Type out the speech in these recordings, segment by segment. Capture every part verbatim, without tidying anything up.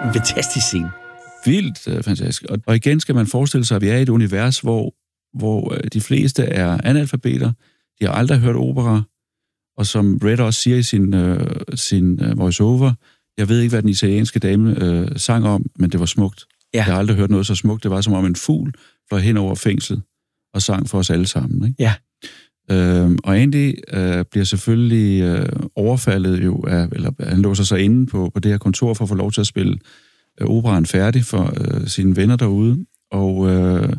En fantastisk scene. Vildt øh, fantastisk. Og, og igen skal man forestille sig, at vi er i et univers, hvor, hvor øh, de fleste er analfabeter, de har aldrig hørt opera, og som Red også siger i sin, øh, sin øh, voice-over, jeg ved ikke, hvad den italienske dame øh, sang om, men det var smukt. Ja. Jeg har aldrig hørt noget så smukt. Det var som om en fugl fløj hen over fængslet og sang for os alle sammen. Ikke? Ja. Øhm, og Andy øh, bliver selvfølgelig øh, overfaldet jo af, eller han låser sig inde på, på det her kontor for at få lov til at spille øh, operaen færdig for øh, sine venner derude. Og øh,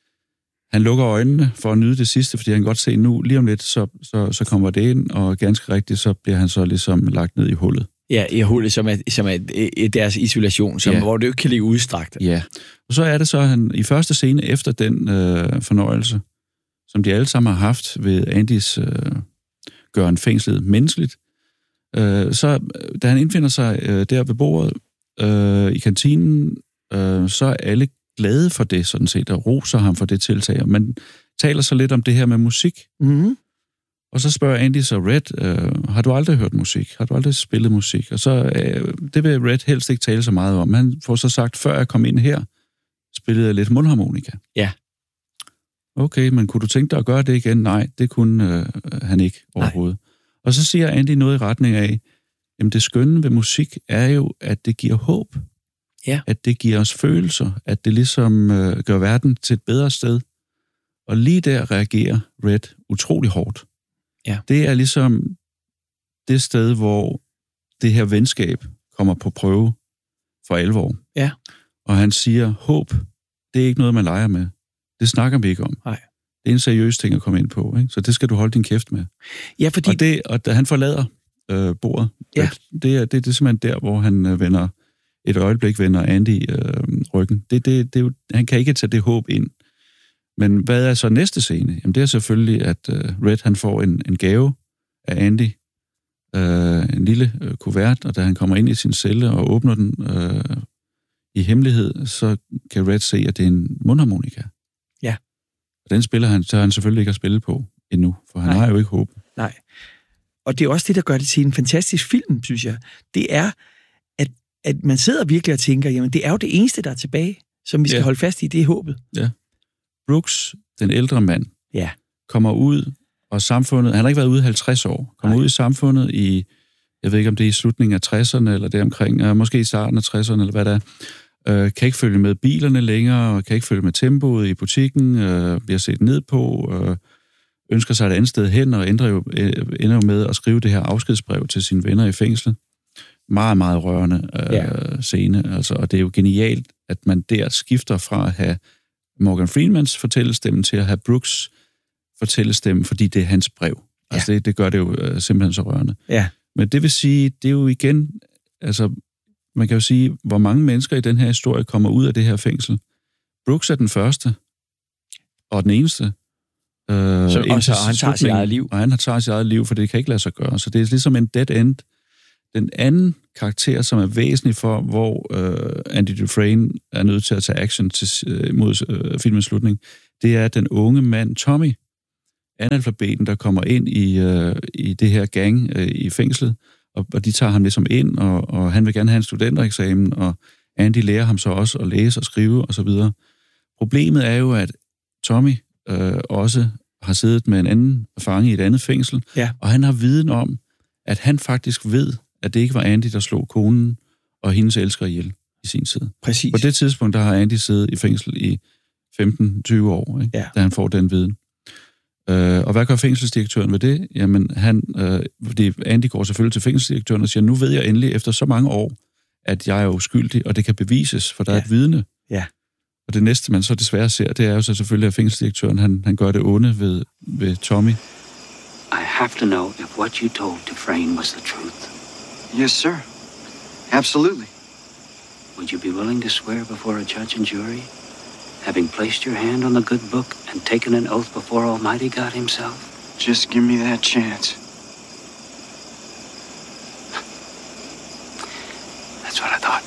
han lukker øjnene for at nyde det sidste, fordi han kan godt se nu, lige om lidt, så, så, så kommer det ind, og ganske rigtigt, så bliver han så ligesom lagt ned i hullet. Ja, i hullet, som er, som er deres isolation, som, ja. Hvor det jo ikke kan ligge udstrakt. Ja, og så er det så, han i første scene efter den øh, fornøjelse, som de alle sammen har haft ved Andys øh, gøren fængslet menneskeligt, øh, så da han indfinder sig øh, der ved bordet øh, i kantinen, øh, så er alle glade for det, sådan set, og roser ham for det tiltag. Man taler så lidt om det her med musik. Mm-hmm. Og så spørger Andy så Red, øh, har du aldrig hørt musik? Har du aldrig spillet musik? Og så, øh, det vil Red helst ikke tale så meget om. Han får så sagt, før jeg kom ind her, spillede jeg lidt mundharmonika. Ja. Okay, men kunne du tænke dig at gøre det igen? Nej, det kunne øh, han ikke overhovedet. Nej. Og så siger Andy noget i retning af, jamen det skønne ved musik er jo, at det giver håb. Ja. At det giver os følelser. At det ligesom øh, gør verden til et bedre sted. Og lige der reagerer Red utrolig hårdt. Ja. Det er ligesom det sted, hvor det her venskab kommer på prøve for alvor. Ja. Og han siger, håb, det er ikke noget, man leger med. Det snakker vi ikke om. Nej. Det er en seriøs ting at komme ind på, ikke? Så det skal du holde din kæft med. Ja, fordi... Og, det, og da han forlader øh, bordet, ja. det, er, det, det er simpelthen der, hvor han øh, vender et øjeblik, vender Andy øh, ryggen. Det, det, det er jo, han kan ikke tage det håb ind. Men hvad er så næste scene? Jamen det er selvfølgelig, at øh, Red han får en, en gave af Andy. Øh, en lille øh, kuvert, og da han kommer ind i sin celle og åbner den øh, i hemmelighed, så kan Red se, at det er en mundharmonika. Ja. Og den spiller han, så han selvfølgelig ikke at spille på endnu, for han Nej. har jo ikke håb. Nej. Og det er også det, der gør det til en fantastisk film, synes jeg. Det er, at, at man sidder virkelig og tænker, jamen det er jo det eneste, der er tilbage, som vi skal ja. holde fast i, det er håbet. Ja. Brooks, den ældre mand, ja. kommer ud, og samfundet, han har ikke været ude i halvtreds år, kommer Nej. ud i samfundet i, jeg ved ikke om det er i slutningen af tresserne, eller deromkring, øh, måske i starten af tresserne, eller hvad det er, øh, kan ikke følge med bilerne længere, kan ikke følge med tempoet i butikken, øh, bliver set ned på, øh, ønsker sig et andet sted hen, og ender jo, øh, ender jo med at skrive det her afskedsbrev til sine venner i fængslet. Meget, meget rørende øh, ja. scene, altså, og det er jo genialt, at man der skifter fra at have Morgan Freemans fortællestemme til at have Brooks fortællestemme, fordi det er hans brev. Ja. Altså det, det gør det jo øh, simpelthen så rørende. Ja. Men det vil sige, det er jo igen, altså man kan jo sige, hvor mange mennesker i den her historie kommer ud af det her fængsel. Brooks er den første, og den eneste. Øh, så, og så han tager sit eget liv. Og han tager sit eget liv, for det kan ikke lade sig gøre. Så det er ligesom en dead end. Den anden karakter, som er væsentlig for, hvor øh, Andy Dufresne er nødt til at tage action til, øh, mod øh, filmens slutning, det er den unge mand Tommy, analfabeten, der kommer ind i, øh, i det her gang øh, i fængslet, og, og de tager ham ligesom ind, og, og han vil gerne have en studentereksamen, og Andy lærer ham så også at læse og skrive og så videre. Problemet er jo, at Tommy øh, også har siddet med en anden fange i et andet fængsel, ja. og han har viden om, at han faktisk ved, at det ikke var Andy, der slog konen og hendes elsker ihjel i sin tid. Præcis. På det tidspunkt, der har Andy siddet i fængsel i femten til tyve år, ikke? Ja. Da han får den viden. Øh, og hvad gør fængselsdirektøren ved det? Jamen, han, øh, fordi Andy går selvfølgelig til fængselsdirektøren og siger, nu ved jeg endelig efter så mange år, at jeg er uskyldig, og det kan bevises, for der ja. er et vidne. Ja. Og det næste, man så desværre ser, det er jo så selvfølgelig, at fængselsdirektøren, han, han gør det onde ved, ved Tommy. I have to know if what you told Dufresne was the truth. Yes, sir. Absolutely. Would you be willing to swear before a judge and jury, having placed your hand on the good book and taken an oath before Almighty God himself? Just give me that chance. That's what I thought.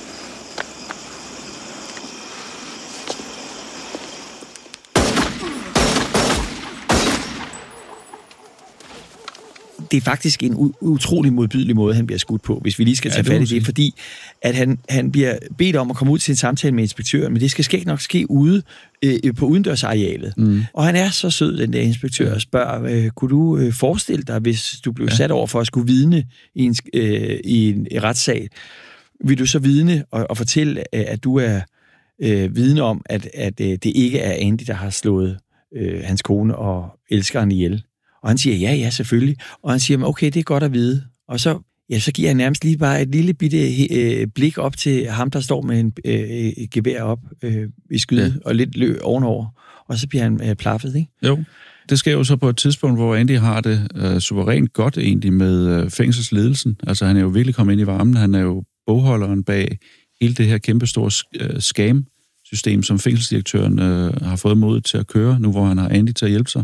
det er faktisk en u- utrolig modbydelig måde, han bliver skudt på, hvis vi lige skal tage ja, fat i det, fordi at han, han bliver bedt om at komme ud til en samtale med inspektøren, men det skal skægt nok ske ude øh, på udendørsarealet. Mm. Og han er så sød, den der inspektør, og spørger, øh, kunne du øh, forestille dig, hvis du blev ja. sat over for at skulle vidne i en, øh, i en retssag, vil du så vidne og, og fortælle, at du er øh, vidne om, at, at øh, det ikke er Andy, der har slået øh, hans kone og elskeren ihjel? Og han siger, ja, ja, selvfølgelig. Og han siger, okay, det er godt at vide. Og så, ja, så giver han nærmest lige bare et lille bitte øh, blik op til ham, der står med en øh, gevær op øh, i skyde, ja. og lidt løb ovenover. Og så bliver han øh, plaffet, ikke? Jo. Det sker jo så på et tidspunkt, hvor Andy har det øh, suverænt godt egentlig med øh, fængselsledelsen. Altså, han er jo virkelig kommet ind i varmen. Han er jo bogholderen bag hele det her kæmpestore øh, scam-system, som fængselsdirektøren øh, har fået mod til at køre, nu hvor han har Andy til at hjælpe sig.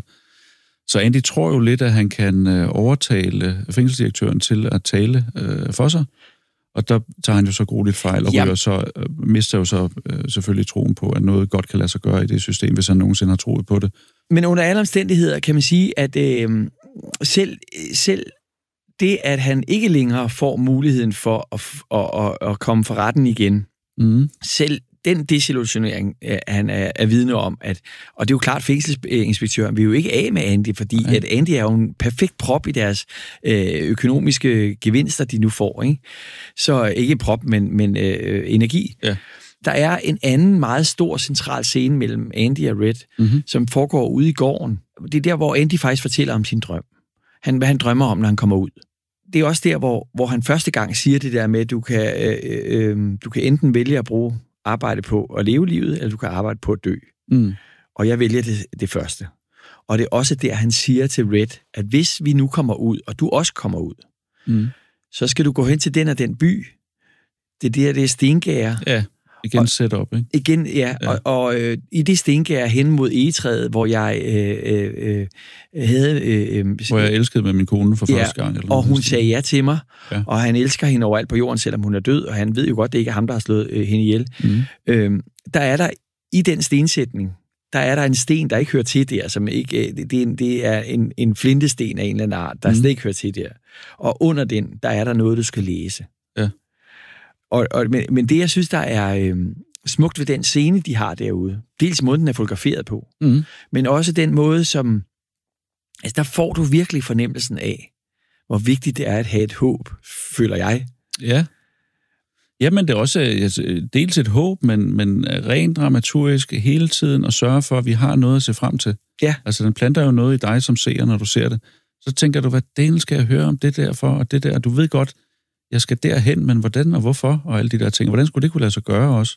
Så Andy tror jo lidt, at han kan øh, overtale fængselsdirektøren til at tale øh, for sig, og der tager han jo så grueligt fejl, og ryger så, øh, mister jo så øh, selvfølgelig troen på, at noget godt kan lade sig gøre i det system, hvis han nogensinde har troet på det. Men under alle omstændigheder kan man sige, at øh, selv, selv det, at han ikke længere får muligheden for at, at, at, at komme for retten igen, mm. selv den desillusionering, han er, er vidne om, at, og det er jo klart, fængselsinspektøren vil jo ikke af med Andy, fordi okay. at Andy er jo en perfekt prop i deres øh, økonomiske gevinster, de nu får, ikke? Så ikke prop, men, men øh, energi. Ja. Der er en anden meget stor central scene mellem Andy og Red, mm-hmm. som foregår ude i gården. Det er der, hvor Andy faktisk fortæller om sin drøm. Han, hvad han drømmer om, når han kommer ud. Det er også der, hvor, hvor han første gang siger det der med, at du kan, øh, øh, du kan enten vælge at bruge arbejde på at leve livet, eller du kan arbejde på at dø. Mm. Og jeg vælger det, det første. Og det er også der, han siger til Red, at hvis vi nu kommer ud, og du også kommer ud, mm. så skal du gå hen til den og den by. Det er der, det er stengære. Ja, igen setup, ikke? Igen, ja. ja. Og, og øh, i det stengære hen mod egetræet, hvor jeg øh, øh, havde... Øh, hvor jeg elskede med min kone for ja, første gang. Eller og hun sagde ja til mig, ja. Og han elsker hende overalt på jorden, selvom hun er død, og han ved jo godt, det ikke er ham, der har slået øh, hende ihjel. Mm. Øh, der er der, i den stensætning, der er der en sten, der ikke hører til der, som ikke, det, det er, en, det er en, en flintesten af en eller anden art, der mm. slet ikke hører til der. Og under den, der er der noget, du skal læse. Ja. Og, og, men, men det, jeg synes, der er øh, smukt ved den scene, de har derude, dels måden, den er fotograferet på, mm. men også den måde, som... Altså, der får du virkelig fornemmelsen af, hvor vigtigt det er at have et håb, føler jeg. Ja. Jamen, det er også altså, dels et håb, men, men rent dramaturgisk hele tiden at sørge for, at vi har noget at se frem til. Ja. Altså, den planter jo noget i dig, som ser, når du ser det. Så tænker du, hvad delen skal jeg høre om det der for, og det der. Du ved godt, jeg skal derhen, men hvordan og hvorfor, og alle de der ting. Hvordan skulle det kunne lade sig gøre også?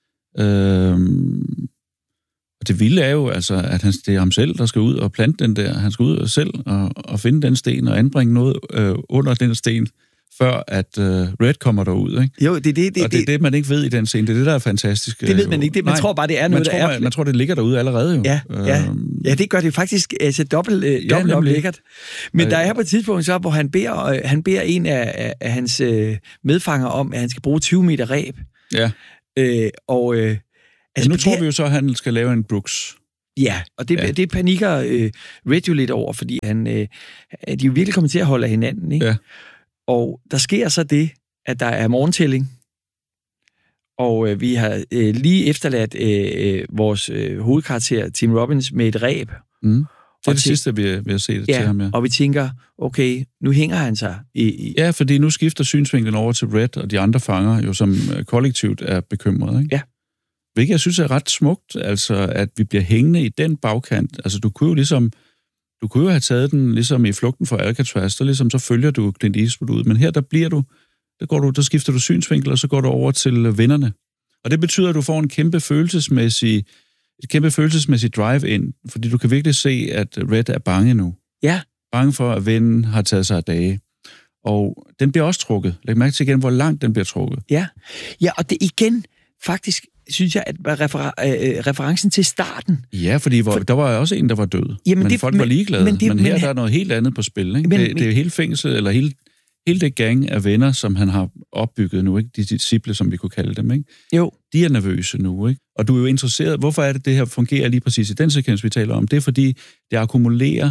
Øhm, og det vilde er jo, altså, at han, det er ham selv, der skal ud og plante den der. Han skal ud og selv og, og finde den sten og anbringe noget øh, under den sten, før at øh, Red kommer derud, ikke? Jo, det er det, det, og det er det, man ikke ved i den scene. Det er det, der er fantastisk. Det ved man ikke. Det, man Nej, tror bare, det er noget, man tror, der er... Man, man tror, det ligger derude allerede, jo. Ja, ja. Øhm, ja det gør det faktisk altså, dobbelt, øh, dobbelt ja, op lækkert. Men øh, der er på et tidspunkt så, hvor han beder, øh, han beder en af, af, af hans øh, medfanger om, at han skal bruge tyve meter reb. Ja. Øh, og... Øh, altså, nu tror vi jo så, at han skal lave en Brooks. Ja, og det, ja. det panikker øh, Red jo lidt over, fordi han, øh, de er jo virkelig kommet til at holde af hinanden, ikke? Ja. Og der sker så det, at der er morgentælling, og øh, vi har øh, lige efterladt øh, vores øh, hovedkarakter, Tim Robbins, med et ræb. Mm. Det er og det til, sidste, vi, vi har set ja, til ham, ja. Og vi tænker, okay, nu hænger han sig i... i ja, fordi nu skifter synsvinklen over til Red, og de andre fanger jo som kollektivt er bekymrede, ikke? Ja. Hvilket jeg synes er ret smukt, altså at vi bliver hængende i den bagkant. Altså du kunne jo ligesom... Du kunne jo have taget den ligesom i Flugten fra Alcatraz, så ligesom så følger du Clint Eastwood ud, men her der bliver du, der går du, der skifter du synsvinkel, og så går du over til vennerne. Og det betyder, at du får en kæmpe følelsesmæssig, et kæmpe følelsesmæssig drive ind, fordi du kan virkelig se, at Red er bange nu. Ja. Bange for, at vennen har taget sig af dage. Og den bliver også trukket. Læg mærke til igen, hvor langt den bliver trukket. Ja, ja og det igen faktisk... synes jeg, at refer- øh, referencen til starten... Ja, fordi hvor, for, der var også en, der var død. Jamen men det, folk men, var ligeglade. Men, det, men her men, der er noget helt andet på spil. Ikke? Men, det, det er hele fængsel, eller hele, hele det gang af venner, som han har opbygget nu. Ikke? De disciple, som vi kunne kalde dem. Ikke? Jo. De er nervøse nu. Ikke? Og du er jo interesseret... Hvorfor er det, det her fungerer lige præcis i den sekvens, vi taler om? Det er, fordi det akkumulerer...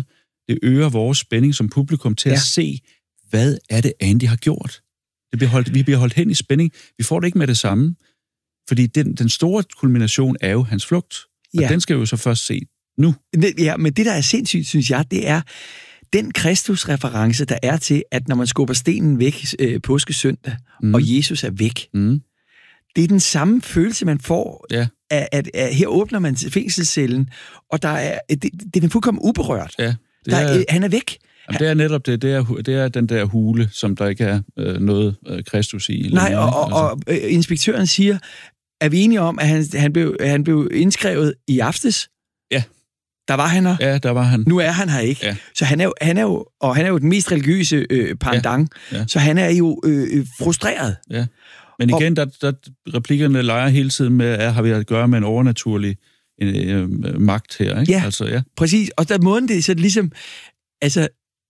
det øger vores spænding som publikum til ja. at se, hvad er det, Andy har gjort. Det bliver holdt, vi bliver holdt hen i spænding. Vi får det ikke med det samme, fordi den, den store kulmination er jo hans flugt, og ja. den skal vi jo så først se nu. Ja, men det, der er sindssygt, synes jeg, det er den Kristus-reference, der er til, at når man skubber stenen væk øh, påskesøndag, mm. og Jesus er væk, mm. det er den samme følelse, man får, ja. at, at, at her åbner man fængselscellen, og der er, det, det er fuldkommen uberørt. Ja, der er, er, han er væk. Jamen, det er netop det. Det er, det er den der hule, som der ikke er øh, noget øh, Kristus i. Nej, og, og, altså. og øh, inspektøren siger, er vi enige om, at han, han, blev, han blev indskrevet i aftes? Ja. Der var han her. Ja, der var han. Nu er han her ikke. Ja. Så han er jo, han er jo, og han er jo den mest religiøse øh, pendant, ja. Ja. Så han er jo øh, frustreret. Ja. Men igen, og, der, der replikkerne leger hele tiden med, at har vi at gøre med en overnaturlig øh, magt her, ikke? Ja, altså, ja, præcis. Og der måden det er så ligesom, altså,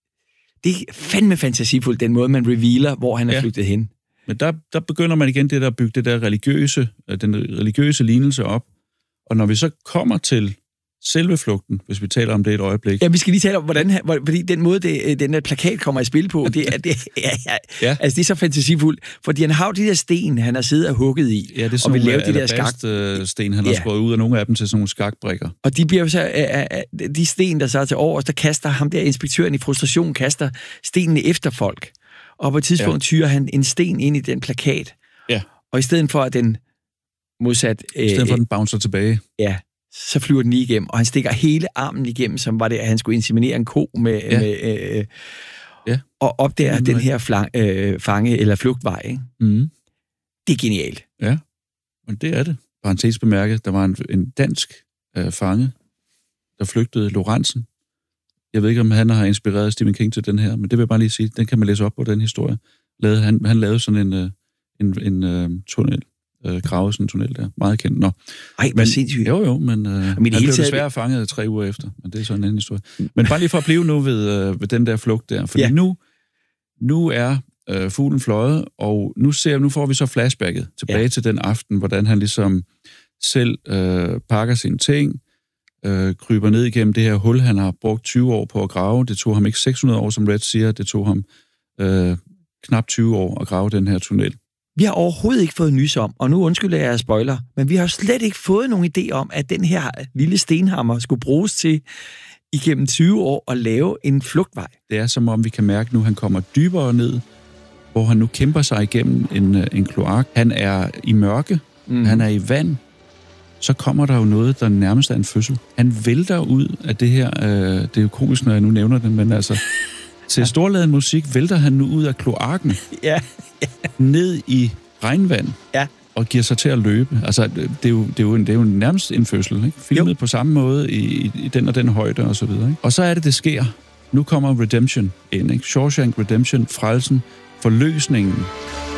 det er fandme fantasifuldt, den måde, man revealer, hvor han er ja. flygtet hen. Men der, der begynder man igen det der at bygge det der religiøse, den religiøse lignelse op. Og når vi så kommer til selve flugten, hvis vi taler om det et øjeblik. Ja, vi skal lige tale om, hvordan, fordi den måde, det, den der plakat kommer i spil på, det er, det, ja, ja, ja. Altså, det er så fantasifuldt, fordi han har jo de der sten, han har siddet og hugget i, ja, det er og vil lave de der skak. sten, han ja. har skåret ud af nogle af dem til sådan nogle skakbrikker. Og de bliver så, de sten, der så er til overs, der kaster ham der inspektøren i frustration, kaster stenene efter folk. Og på et tidspunkt ja. tyrer han en sten ind i den plakat. Ja. Og i stedet for, at den modsat... I stedet for, at den bouncer tilbage. Ja, så flyver den lige igennem, og han stikker hele armen igennem, som var det, at han skulle inseminere en ko med... Ja. med øh, ja. Og opdager den her flang, øh, fange- eller flugtvej. Ikke? Mm. Det er genialt. Ja, men det er det. Parentes bemærket, der var en, en dansk øh, fange, der flygtede, Lorentzen. Jeg ved ikke, om han har inspireret Stephen King til den her, men det vil jeg bare lige sige, den kan man læse op på, den historie. Lavede, han, han lavede sådan en, en, en, en tunnel, øh, gravet sådan en tunnel der, meget kendt. Nå. Ej, hvor sindssygt. Jo, jo, men øh, han blev desværre fanget tre uger efter, men det er sådan en anden historie. Men bare lige for at blive nu ved, øh, ved den der flugt der, fordi ja. nu, nu er øh, fuglen fløjet, og nu, ser, nu får vi så flashbacket tilbage ja. til den aften, hvordan han ligesom selv øh, pakker sine ting, Øh, kryber ned igennem det her hul, han har brugt tyve år på at grave. Det tog ham ikke seks hundrede år, som Red siger. Det tog ham øh, knap tyve år at grave den her tunnel. Vi har overhovedet ikke fået nys om, og nu undskylder jeg spoiler, men vi har slet ikke fået nogen idé om, at den her lille stenhammer skulle bruges til igennem tyve år at lave en flugtvej. Det er som om, vi kan mærke nu, at han kommer dybere ned, hvor han nu kæmper sig igennem en, en kloak. Han er i mørke, mm. han er i vand. Så kommer der jo noget, der nærmest er en fødsel. Han vælter ud af det her, øh, det er jo komisk, når jeg nu nævner det, men altså, til storladen musik vælter han nu ud af kloakken, ja. ja. ned i regnvand, ja. og giver sig til at løbe. Altså, det er jo, det er jo, en, det er jo nærmest en fødsel, ikke? Filmet jo. på samme måde i, i den og den højde og så videre, ikke? Og så er det, det sker. Nu kommer Redemption ind, ikke? Shawshank Redemption, frelsen, forløsningen.